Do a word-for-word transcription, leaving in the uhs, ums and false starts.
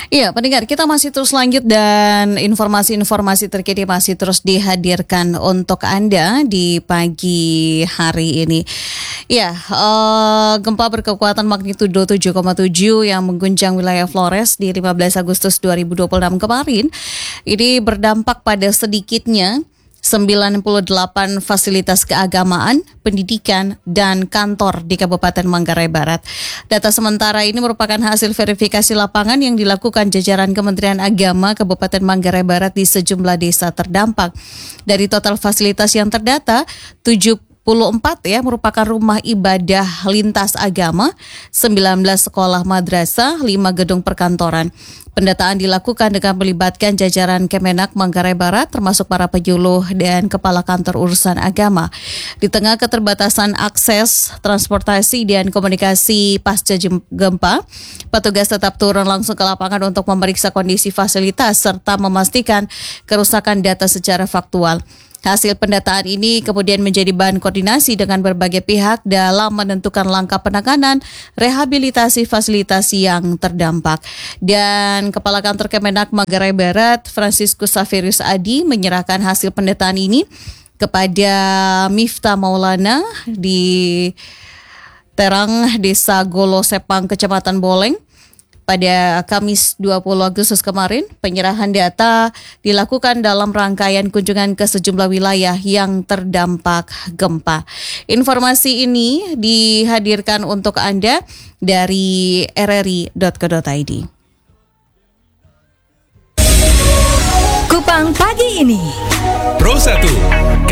Iya, pendengar, kita masih terus lanjut dan informasi-informasi terkini masih terus dihadirkan untuk Anda di pagi hari ini. Ya, uh, gempa berkekuatan magnitudo tujuh koma tujuh yang mengguncang wilayah Flores di lima belas Agustus dua ribu dua puluh enam kemarin, ini berdampak pada sedikitnya sembilan puluh delapan fasilitas keagamaan, pendidikan, dan kantor di Kabupaten Manggarai Barat. Data sementara ini merupakan hasil verifikasi lapangan yang dilakukan jajaran Kementerian Agama Kabupaten Manggarai Barat di sejumlah desa terdampak. Dari total fasilitas yang terdata, tujuh puluh empat ya merupakan rumah ibadah lintas agama, sembilan belas sekolah madrasah, lima gedung perkantoran. Pendataan dilakukan dengan melibatkan jajaran Kemenak Manggarai Barat termasuk para penyuluh dan kepala kantor urusan agama. Di tengah keterbatasan akses, transportasi dan komunikasi pasca gempa, petugas tetap turun langsung ke lapangan untuk memeriksa kondisi fasilitas serta memastikan kerusakan data secara faktual. Hasil pendataan ini kemudian menjadi bahan koordinasi dengan berbagai pihak dalam menentukan langkah penanganan rehabilitasi fasilitas yang terdampak. Dan Kepala Kantor Kemenak Manggarai Barat, Franciscus Saverius Adi, menyerahkan hasil pendataan ini kepada Miftah Maulana di Terang, Desa Golo Sepang, Kecamatan Boleng. Pada Kamis dua puluh Agustus kemarin, penyerahan data dilakukan dalam rangkaian kunjungan ke sejumlah wilayah yang terdampak gempa. Informasi ini dihadirkan untuk Anda dari r r i dot co dot i d. Kupang pagi ini. Pro satu.